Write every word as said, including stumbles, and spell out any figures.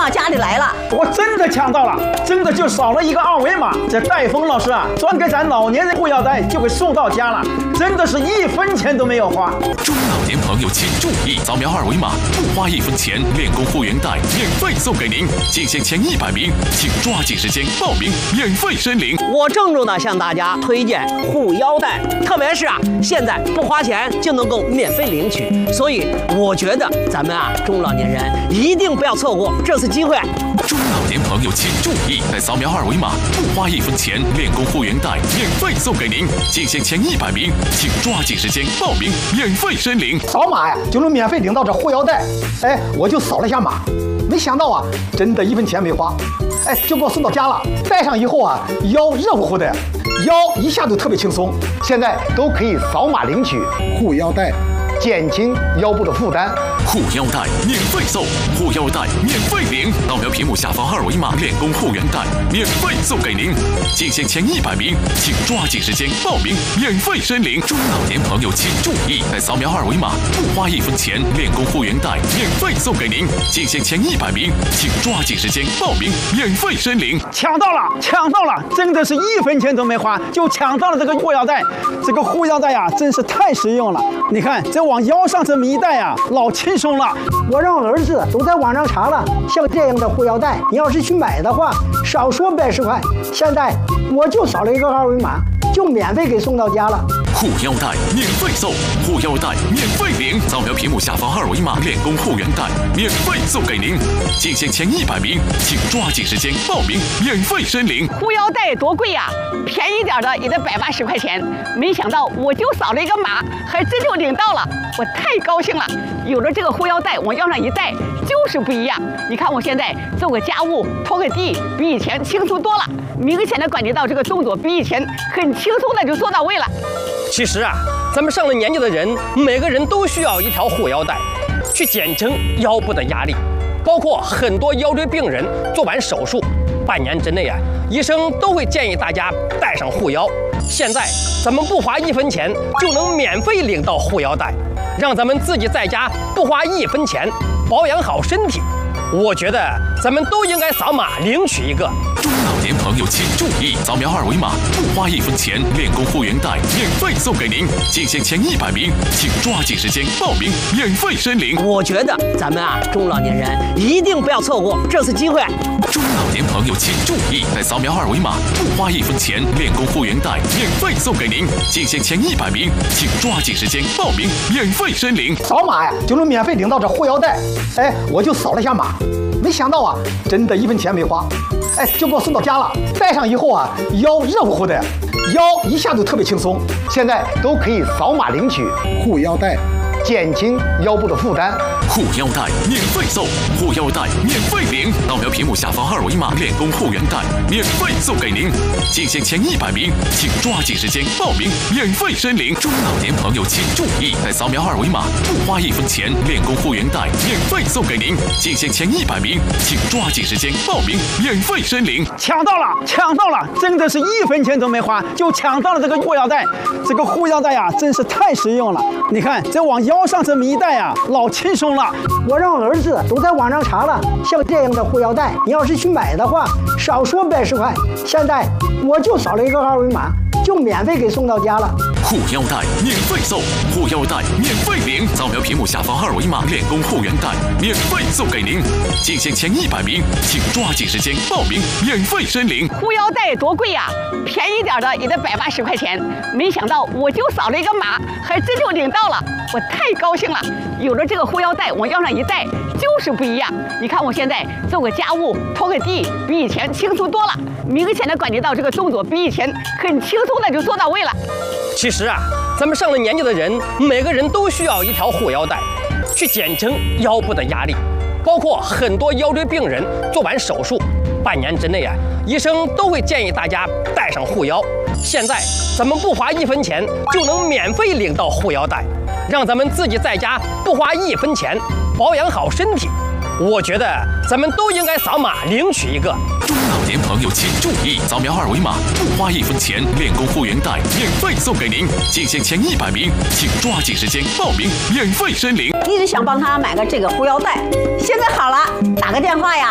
到家里来了。 我真的抢到了，真的就少了一个二维码。这戴峰老师啊，专给咱老年人护腰带就给送到家了，真的是一分钱都没有花。 中老年朋友请注意，扫描二维码，不花一分钱，练功护原带免费送给您。仅限前一百名，请抓紧时间报名，免费申领。 我郑重的向大家推荐护腰带，特别是啊，现在不花钱就能够免费领取，所以我觉得咱们啊中老年人一定不要错过这次机会。 中老年朋友请注意，在扫描二维码，不花一分钱，练功护原带免费送给您。仅限前一百名，请抓紧时间报名，免费申领。 扫码呀就能免费领到这护腰带。哎，我就扫了一下码，没想到啊，真的一分钱没花，哎，就给我送到家了。戴上以后啊，腰热乎乎的，腰一下就特别轻松。现在都可以扫码领取护腰带，减轻腰部的负担。 护腰带免费送，护腰带免费领，扫描屏幕下方二维码，练功护原带免费送给您。仅限前一百名，请抓紧时间报名，免费申领。中老年朋友请注意，在扫描二维码，不花一分钱，练功护原带免费送给您。仅限前一百名，请抓紧时间报名，免费申领。 抢到了，抢到了，真的是一分钱都没花就抢到了这个护腰带。这个护腰带呀、啊，真是太实用了。你看，这往腰上这么一戴呀、啊，老轻松了。 我让儿子都在网上查了，像这样的护腰带，你要是去买的话，少说百十块。现在我就扫了一个二维码，就免费给送到家了。 护腰带免费送，护腰带免费领，扫描屏幕下方二维码，练功护原带免费送给您。仅限前一百名，请抓紧时间报名，免费申领。 护腰带多贵呀、啊，便宜点的也得百八十块钱。没想到我就扫了一个码，还真就领到了，我太高兴了。有了这个护腰带，往腰上一戴，就是不一样。你看我现在做个家务、拖个地，比以前轻松多了。明显的感觉到这个动作比以前很轻松的就做到位了。 其实啊，咱们上了年纪的人，每个人都需要一条护腰带，去减轻腰部的压力。包括很多腰椎病人做完手术，半年之内啊，医生都会建议大家带上护腰。现在咱们不花一分钱就能免费领到护腰带，让咱们自己在家不花一分钱保养好身体。我觉得咱们都应该扫码领取一个。 中老年朋友请注意，扫描二维码，不花一分钱，练功护原带免费送给您。仅限前一百名，请抓紧时间报名，免费申领。 我觉得咱们啊中老年人一定不要错过这次机会。 中老年朋友请注意，在扫描二维码，不花一分钱，练功护原带免费送给您。仅限前一百名，请抓紧时间报名，免费申领。 扫码呀就能免费领到这护腰带。哎，我就扫了一下码，没想到啊，真的一分钱没花，哎，就给我送到家了。戴上以后啊，腰热乎乎的，腰一下就特别轻松。现在都可以扫码领取护腰带，减轻腰部的负担。 护腰带免费送，护腰带免费领，扫描屏幕下方二维码，练功护原带免费送给您。仅限前一百名，请抓紧时间报名，免费申领。中老年朋友请注意，在扫描二维码，不花一分钱，练功护原带免费送给您。仅限前一百名，请抓紧时间报名，免费申领。 抢到了，抢到了，真的是一分钱都没花就抢到了这个护腰带。这个护腰带呀、啊，真是太实用了。你看，这往腰上这么一戴呀、啊，老轻松了。 我让儿子都在网上查了，像这样的护腰带，你要是去买的话，少说百十块。现在我就扫了一个二维码，就免费给送到家了。 护腰带免费送，护腰带免费领，扫描屏幕下方二维码，练功护原带免费送给您。仅限前一百名，请抓紧时间报名，免费申领。 护腰带多贵呀、啊，便宜点的也得百八十块钱。没想到我就扫了一个码，还真就领到了，我太高兴了。有了这个护腰带，往腰上一戴，就是不一样。你看我现在做个家务、拖个地，比以前轻松多了。明显的感觉到这个动作比以前很轻松的就做到位了。 其实啊，咱们上了年纪的人，每个人都需要一条护腰带，去减轻腰部的压力。包括很多腰椎病人做完手术，半年之内啊，医生都会建议大家带上护腰。现在咱们不花一分钱就能免费领到护腰带，让咱们自己在家不花一分钱保养好身体。我觉得咱们都应该扫码领取一个。 中老年朋友请注意，扫描二维码，不花一分钱，练功护原带免费送给您。仅限前一百名，请抓紧时间报名，免费申领。 一直想帮他买个这个护腰带，现在好了，打个电话呀，